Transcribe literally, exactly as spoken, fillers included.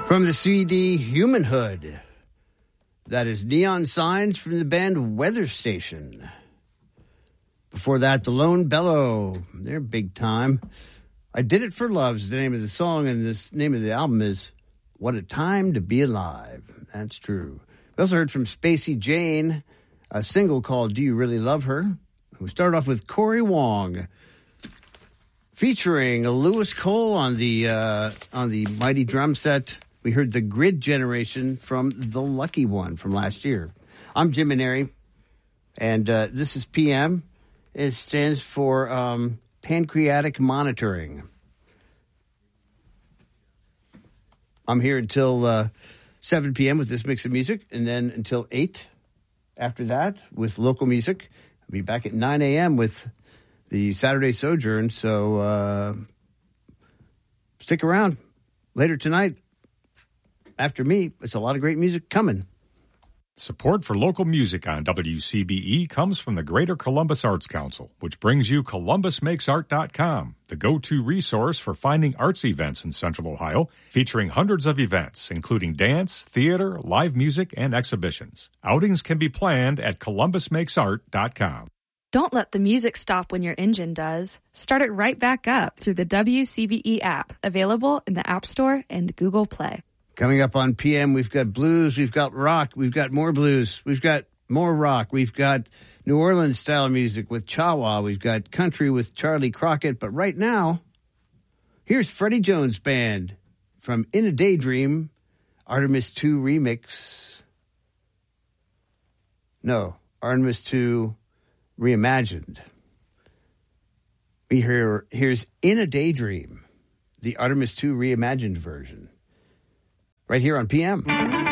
From the C D Humanhood, that is Neon Signs from the band Weather Station. Before that, The Lone Bellow, they're big time. I Did It for Love is the name of the song, and the name of the album is What a Time to Be Alive. That's true. We also heard from Spacey Jane, a single called Do You Really Love Her? We started off with Corey Wong, featuring Lewis Cole on the uh, on the mighty drum set. We heard The Grid Generation from The Lucky One from last year. I'm Jim Maneri, and uh, this is P M. It stands for um, Pancreatic Monitoring. I'm here until uh, seven p.m. with this mix of music, and then until eight after that with local music. I'll be back at nine a.m. with the Saturday Sojourn, so uh, stick around. Later tonight, after me, it's a lot of great music coming. Support for local music on W C B E comes from the Greater Columbus Arts Council, which brings you Columbus Makes Art dot com, the go-to resource for finding arts events in Central Ohio, featuring hundreds of events, including dance, theater, live music, and exhibitions. Outings can be planned at Columbus Makes Art dot com. Don't let the music stop when your engine does. Start it right back up through the W C B E app, available in the App Store and Google Play. Coming up on P M, we've got blues, we've got rock, we've got more blues, we've got more rock, we've got New Orleans-style music with Chawa, we've got country with Charlie Crockett. But right now, here's Freddie Jones Band from In a Daydream, Artemis two remix. No, Artemis two reimagined. We hear, here's In a Daydream, the Artemis two reimagined version. Right here on P M.